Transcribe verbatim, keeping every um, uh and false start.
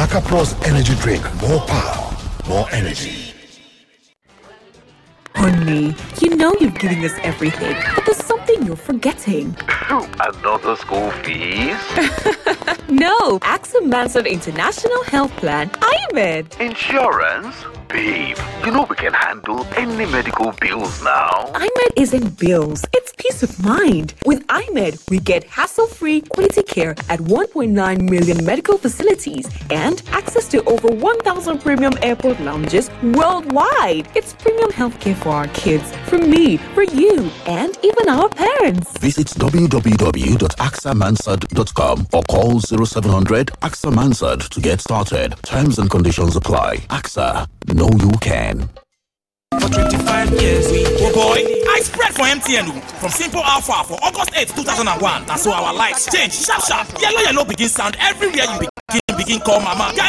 Daka Plus Energy Drink. More power, more energy. Honey, you know you're giving us everything, but there's something you're forgetting. Another school fees? No, AXA Mansard International Health Plan, I M E D. Insurance? Babe, you know we can handle any medical bills now. I M E D isn't bills, it's peace of mind. With I M E D, we get hassle-free quality care at one point nine million medical facilities and access to over one thousand premium airport lounges worldwide. It's premium healthcare for our kids, for me, for you, and even our parents. Visit w w w dot a x a mansard dot com or call zero seven hundred A X A Mansard to get started. Terms and conditions apply. AXA, know you can. For twenty-five years, we oh boy, I spread for M T N from Simple Alpha for August eighth, two thousand one. That's so our lives change. Sharp, sharp. Yellow, yellow begin sound everywhere you begin, begin call mama.